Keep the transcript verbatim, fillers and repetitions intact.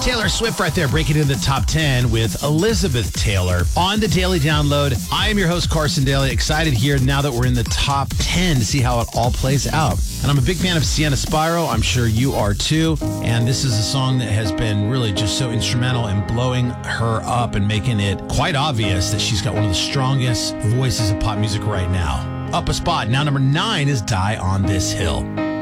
Taylor Swift right there, breaking into the top ten with Elizabeth Taylor on the Daily Download. I am your host, Carson Daly. Excited here now that we're in the top ten to see how it all plays out. And I'm a big fan of Sienna Spiro. I'm sure you are too. And this is a song that has been really just so instrumental in blowing her up and making it quite obvious that she's got one of the strongest voices of pop music right now. Up a spot. Now number nine is Die on This Hill.